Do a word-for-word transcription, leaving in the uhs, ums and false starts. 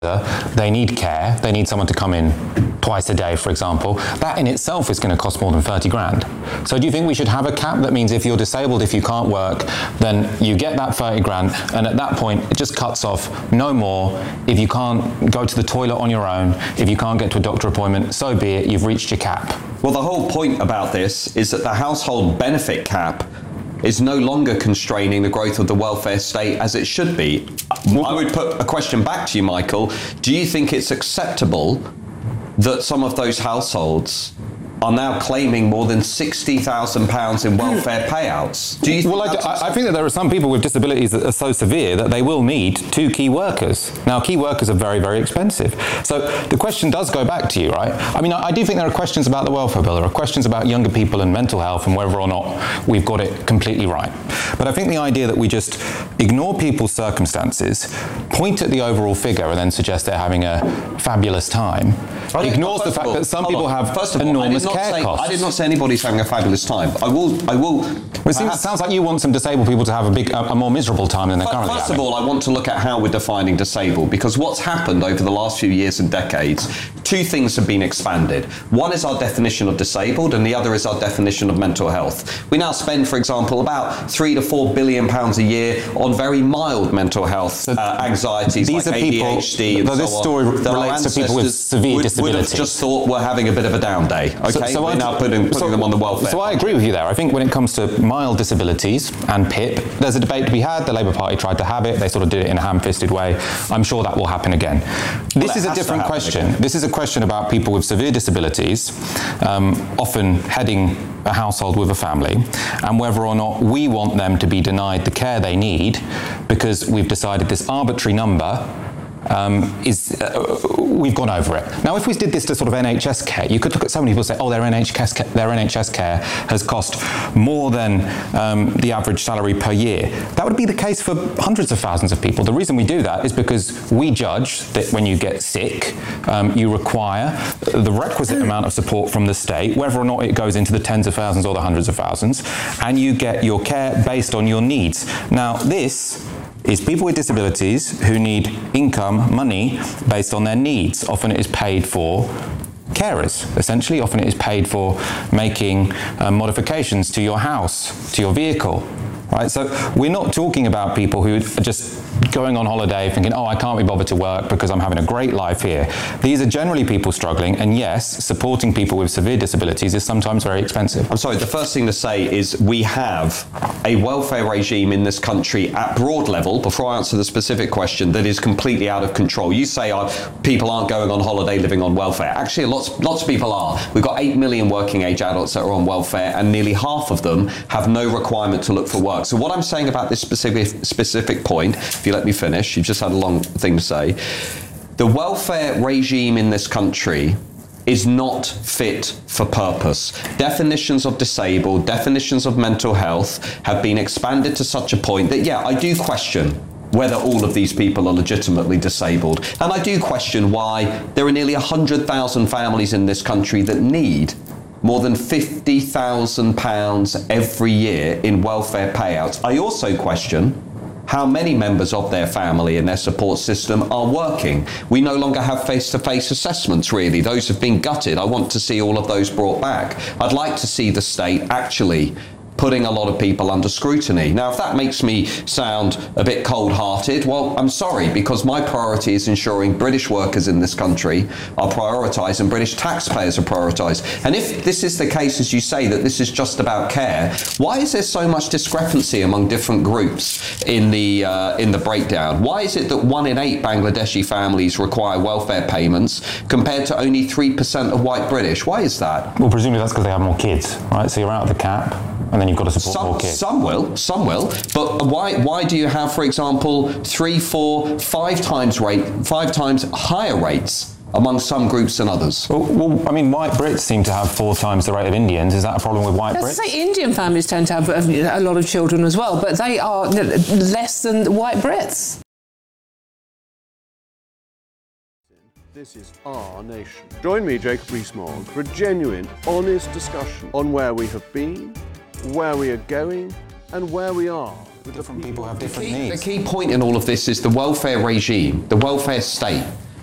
they need care, they need someone to come in twice a day, for example, that in itself is going to cost more than thirty grand. So do you think we should have a cap that means if you're disabled, if you can't work, then you get that thirty grand, and at that point it just cuts off, no more. If you can't go to the toilet on your own, if you can't get to a doctor appointment, so be it, you've reached your cap. Well, the whole point about this is that the household benefit cap is no longer constraining the growth of the welfare state as it should be. I would put a question back to you, Michael. Do you think it's acceptable that some of those households are now claiming more than sixty thousand pounds in welfare payouts? Do you think well, I, I think that there are some people with disabilities that are so severe that they will need two key workers. Now, key workers are very, very expensive. So the question does go back to you, right? I mean, I, I do think there are questions about the welfare bill. There are questions about younger people and mental health and whether or not we've got it completely right. But I think the idea that we just ignore people's circumstances, point at the overall figure and then suggest they're having a fabulous time, ignores the fact all, that some people on. have First of enormous all, care say, costs. I did not say anybody's having a fabulous time. I will, I will. Well, it seems, sounds like you want some disabled people to have a big, a, a more miserable time than they're First currently First having. of all, I want to look at how we're defining disabled, because what's happened over the last few years and decades, two things have been expanded. One is our definition of disabled, and the other is our definition of mental health. We now spend, for example, about three to four billion pounds a year on very mild mental health so uh, anxieties these like are people, A D H D and so so this on. story relates to people with severe would, disabilities. Would have just thought we're having a bit of a down day. Okay, so, so we're I, now putting, putting so, them on the welfare. So I agree with you there. I think when it comes to mild disabilities and P I P, there's a debate to be had. The Labour Party tried to have it. They sort of did it in a ham-fisted way. I'm sure that will happen again. This well, is a different question. Again. This is a question about people with severe disabilities, um, often heading a household with a family, and whether or not we want them to be denied the care they need because we've decided this arbitrary number Um, is uh, we've gone over it. Now, if we did this to sort of N H S care, you could look at so many people say, oh, their N H S care, their N H S care has cost more than um, the average salary per year. That would be the case for hundreds of thousands of people. The reason we do that is because we judge that when you get sick, um, you require the requisite amount of support from the state, whether or not it goes into the tens of thousands or the hundreds of thousands, and you get your care based on your needs. Now, this is people with disabilities who need income, money, based on their needs. Often it is paid for carers, essentially. Often it is paid for making uh, modifications to your house, to your vehicle. Right? So we're not talking about people who are just going on holiday thinking, oh, I can't be bothered to work because I'm having a great life here. These are generally people struggling, and yes, supporting people with severe disabilities is sometimes very expensive. I'm sorry, the first thing to say is we have a welfare regime in this country at broad level, before I answer the specific question, that is completely out of control. You say uh, people aren't going on holiday living on welfare. Actually, lots, lots of people are. We've got eight million working age adults that are on welfare, and nearly half of them have no requirement to look for work. So what I'm saying about this specific specific point, if you let me finish, you've just had a long thing to say, the welfare regime in this country is not fit for purpose. Definitions of disabled, definitions of mental health have been expanded to such a point that, yeah, I do question whether all of these people are legitimately disabled. And I do question why there are nearly one hundred thousand families in this country that need more than fifty thousand pounds every year in welfare payouts. I also question how many members of their family and their support system are working. We no longer have face-to-face assessments, really. Those have been gutted. I want to see all of those brought back. I'd like to see the state actually putting a lot of people under scrutiny. Now, if that makes me sound a bit cold-hearted, well, I'm sorry, because my priority is ensuring British workers in this country are prioritised and British taxpayers are prioritised. And if this is the case, as you say, that this is just about care, why is there so much discrepancy among different groups in the uh, in the breakdown? Why is it that one in eight Bangladeshi families require welfare payments compared to only three percent of white British? Why is that? Well, presumably that's because they have more kids, right? So you're out of the cap, and then you've got to support some, more kids. Some will, some will. But why why do you have, for example, three, four, five times rate, five times higher rates among some groups than others? Well, well, I mean, white Brits seem to have four times the rate of Indians. Is that a problem with white Brits? Let's say Indian families tend to have a lot of children as well, but they are less than white Brits. This is Our Nation. Join me, Jacob Rees-Mogg, for a genuine, honest discussion on where we have been, where we are going, and where we are. Different people have different the key, needs. The key point in all of this is the welfare regime, the welfare state,